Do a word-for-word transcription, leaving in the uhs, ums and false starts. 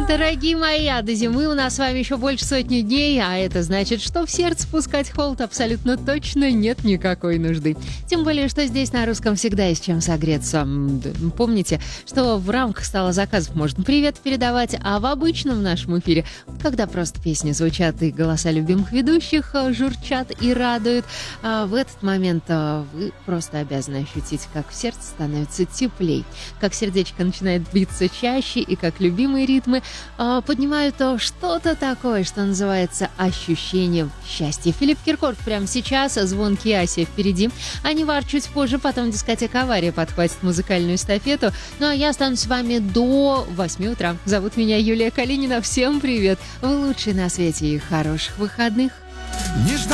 Дорогие мои, а до зимы у нас с вами еще больше сотни дней, а это значит, что в сердце пускать холод абсолютно точно нет никакой нужды. Тем более, что здесь на русском всегда есть чем согреться. Помните, что в рамках стола заказов можно привет передавать, а в обычном нашем эфире, когда просто песни звучат и голоса любимых ведущих журчат и радуют, в этот момент вы просто обязаны ощутить, как в сердце становится теплей, как сердечко начинает биться чаще и как любимые ритмы поднимают что-то такое, что называется ощущением счастья. Филипп Киркоров прямо сейчас, звонкий Ася впереди, Анивар чуть позже, потом дискотека «Авария» подхватит музыкальную эстафету. Ну а я останусь с вами до восьми утра. Зовут меня Юлия Калинина. Всем привет! Вы лучшие на свете и хороших выходных! Не ждал